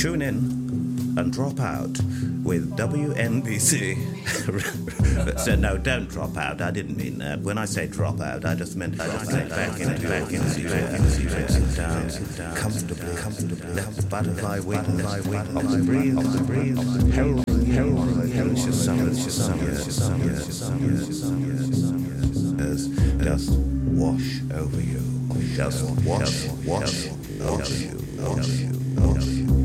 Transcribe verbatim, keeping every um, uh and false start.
tune in and drop out with W N B C. So no, don't drop out. I didn't mean that. When I say drop out, I just meant drop out back into back into back into sit down, sit down, comfortably, comfortably. Let the butterfly wing, fly wing, of the breeze, of the breeze, herald, herald, herald, summer, summer, summer, summer, just wash over you, just wash, wash over you, over you, over you.